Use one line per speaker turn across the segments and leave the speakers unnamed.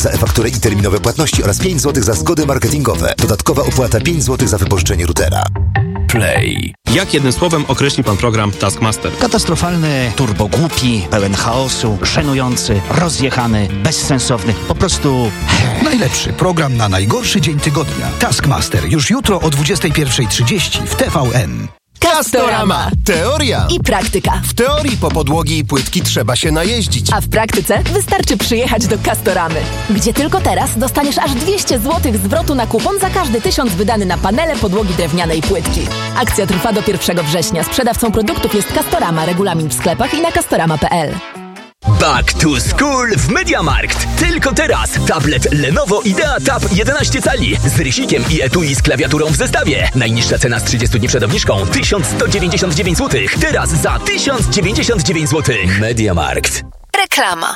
Za e-fakturę i terminowe płatności oraz 5 zł za zgody marketingowe. Dodatkowa opłata 5 zł za wypożyczenie routera.
Play.
Jak jednym słowem określi pan program Taskmaster?
Katastrofalny, turbogłupi, pełen chaosu, żenujący, rozjechany, bezsensowny, po prostu...
Najlepszy program na najgorszy dzień tygodnia. Taskmaster już jutro o 21:30 w TVN.
Castorama.
Teoria
I praktyka.
W teorii po podłogi i płytki trzeba się najeździć.
A w praktyce wystarczy przyjechać do Castoramy, gdzie tylko teraz dostaniesz aż 200 zł zwrotu na kupon za każdy 1000 wydany na panele, podłogi drewniane i płytki. Akcja trwa do 1 września. Sprzedawcą produktów jest Castorama. Regulamin w sklepach i na castorama.pl.
Back to School w MediaMarkt. Tylko teraz tablet Lenovo Idea Tab 11 cali z rysikiem i etui z klawiaturą w zestawie. Najniższa cena z 30 dni przed obniżką 1199 zł. Teraz za 1099 zł. MediaMarkt.
Reklama.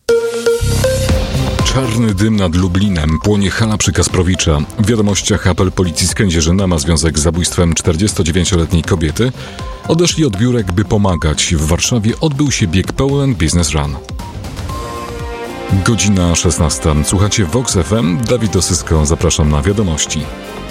Czarny dym nad Lublinem, płonie hala przy Kasprowicza. W wiadomościach apel policji z Kędzierzyna ma związek z zabójstwem 49-letniej kobiety. Odeszli od biurek, by pomagać. W Warszawie odbył się bieg Poland Business Run. Godzina 16. Słuchacie Vox FM. Dawid Osysko, zapraszam na wiadomości.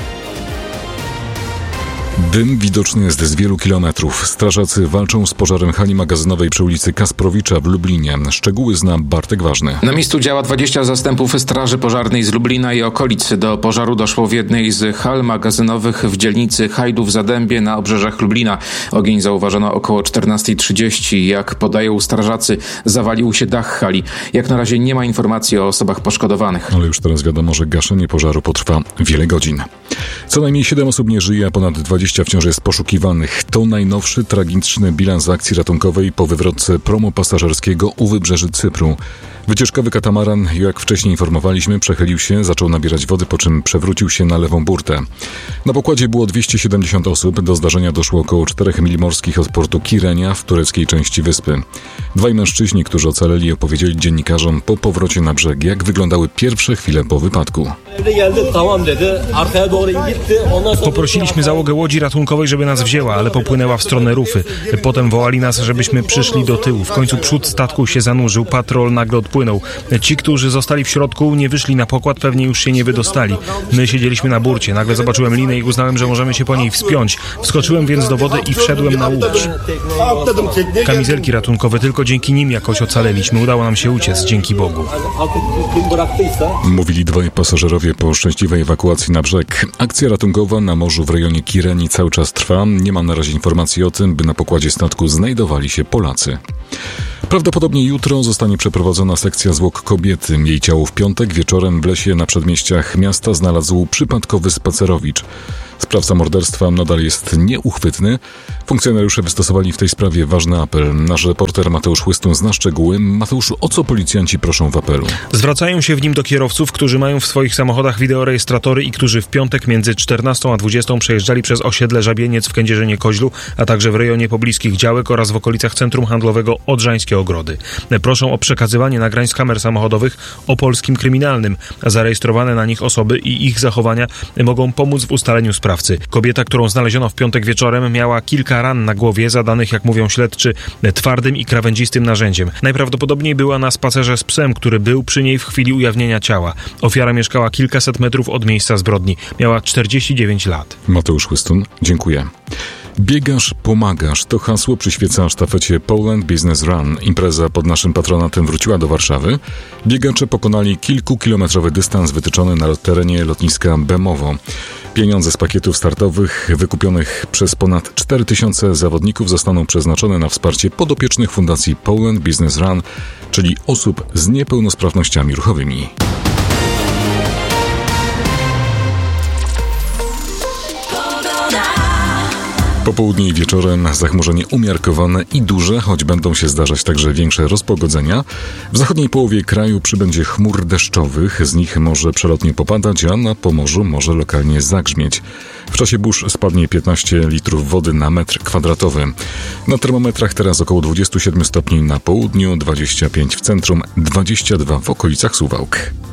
Dym widoczny jest z wielu kilometrów. Strażacy walczą z pożarem hali magazynowej przy ulicy Kasprowicza w Lublinie. Szczegóły zna Bartek Ważny.
Na miejscu działa 20 zastępów Straży Pożarnej z Lublina i okolic. Do pożaru doszło w jednej z hal magazynowych w dzielnicy Hajdów-Zadębie na obrzeżach Lublina. Ogień zauważono około 14:30. Jak podają strażacy, zawalił się dach hali. Jak na razie nie ma informacji o osobach poszkodowanych.
Ale już teraz wiadomo, że gaszenie pożaru potrwa wiele godzin. Co najmniej 7 osób nie żyje, a ponad 20 wciąż jest poszukiwanych. To najnowszy tragiczny bilans akcji ratunkowej po wywrotce promu pasażerskiego u wybrzeży Cypru. Wycieczkowy katamaran, jak wcześniej informowaliśmy, przechylił się, zaczął nabierać wody, po czym przewrócił się na lewą burtę. Na pokładzie było 270 osób. Do zdarzenia doszło około 4 mil morskich od portu Kirenia w tureckiej części wyspy. Dwaj mężczyźni, którzy ocaleli, opowiedzieli dziennikarzom po powrocie na brzeg, jak wyglądały pierwsze chwile po wypadku.
Poprosiliśmy załogę łodzi ratunkowej, żeby nas wzięła, ale popłynęła w stronę Rufy. Potem wołali nas, żebyśmy przyszli do tyłu. W końcu przód statku się zanurzył, patrol nagle odpłynął. Ci, którzy zostali w środku, nie wyszli na pokład, pewnie już się nie wydostali. My siedzieliśmy na burcie. Nagle zobaczyłem linę i uznałem, że możemy się po niej wspiąć. Wskoczyłem więc do wody i wszedłem na łódź. Kamizelki ratunkowe, tylko dzięki nim jakoś ocaleliśmy. Udało nam się uciec, dzięki Bogu.
Mówili dwaj pasażerowie po szczęśliwej ewakuacji na brzeg. Akcja ratunkowa na morzu w rejonie Kireni cały czas trwa. Nie ma na razie informacji o tym, by na pokładzie statku znajdowali się Polacy. Prawdopodobnie jutro zostanie przeprowadzona sekcja zwłok kobiety. Jej ciało w piątek wieczorem w lesie na przedmieściach miasta znalazł przypadkowy spacerowicz. Sprawca morderstwa nadal jest nieuchwytny. Funkcjonariusze wystosowali w tej sprawie ważny apel. Nasz reporter Mateusz Chłystun zna szczegóły. Mateuszu, o co policjanci proszą w apelu?
Zwracają się w nim do kierowców, którzy mają w swoich samochodach wideorejestratory i którzy w piątek między 14 a 20 przejeżdżali przez osiedle Żabieniec w Kędzierzynie-Koźlu, a także w rejonie pobliskich działek oraz w okolicach centrum handlowego Odrzańskie Ogrody. Proszą o przekazywanie nagrań z kamer samochodowych o polskim kryminalnym. Zarejestrowane na nich osoby i ich zachowania mogą pomóc w ustaleniu sprawcy. Kobieta, którą znaleziono w piątek wieczorem, miała kilka ran na głowie, zadanych, jak mówią śledczy, twardym i krawędzistym narzędziem. Najprawdopodobniej była na spacerze z psem, który był przy niej w chwili ujawnienia ciała. Ofiara mieszkała kilkaset metrów od miejsca zbrodni. Miała 49 lat.
Mateusz Chłystun, dziękuję. Biegasz, pomagasz. To hasło przyświeca sztafecie Poland Business Run. Impreza pod naszym patronatem wróciła do Warszawy. Biegacze pokonali kilkukilometrowy dystans wytyczony na terenie lotniska Bemowo. Pieniądze z pakietów startowych wykupionych przez ponad 4000 zawodników zostaną przeznaczone na wsparcie podopiecznych fundacji Poland Business Run, czyli osób z niepełnosprawnościami ruchowymi. Popołudnie i wieczorem zachmurzenie umiarkowane i duże, choć będą się zdarzać także większe rozpogodzenia. W zachodniej połowie kraju przybędzie chmur deszczowych, z nich może przelotnie popadać, a na Pomorzu może lokalnie zagrzmieć. W czasie burz spadnie 15 litrów wody na metr kwadratowy. Na termometrach teraz około 27 stopni na południu, 25 w centrum, 22 w okolicach Suwałk.